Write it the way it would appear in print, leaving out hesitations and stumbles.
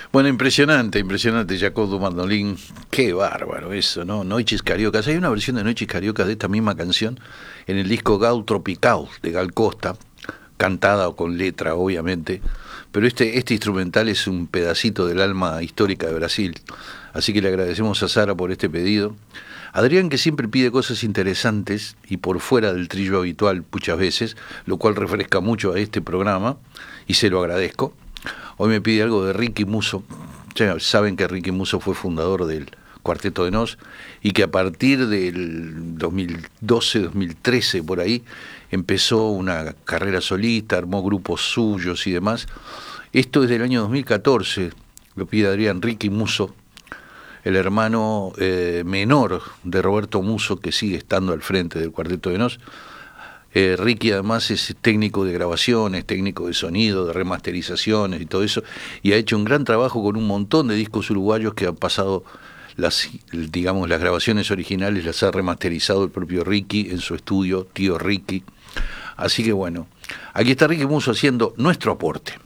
Bueno, impresionante, impresionante, Jacobo Mandolin, qué bárbaro eso, ¿no? Noites Cariocas, hay una versión de Noites Cariocas de esta misma canción en el disco Gau Tropical de Gal Costa, cantada o con letra, obviamente, pero este instrumental es un pedacito del alma histórica de Brasil, así que le agradecemos a Sara por este pedido. Adrián, que siempre pide cosas interesantes y por fuera del trillo habitual muchas veces, lo cual refresca mucho a este programa, y se lo agradezco. Hoy me pide algo de Ricky Musso. Ya saben que Ricky Musso fue fundador del Cuarteto de Nos y que a partir del 2012-2013 por ahí empezó una carrera solista, armó grupos suyos y demás. Esto es del año 2014, lo pide Adrián. Ricky Musso, el hermano menor de Roberto Musso, que sigue estando al frente del Cuarteto de Nos. Ricky además es técnico de grabaciones, técnico de sonido, de remasterizaciones y todo eso, y ha hecho un gran trabajo con un montón de discos uruguayos que han pasado las grabaciones originales, las ha remasterizado el propio Ricky en su estudio, Tío Ricky. Así que bueno, aquí está Ricky Musso haciendo nuestro aporte.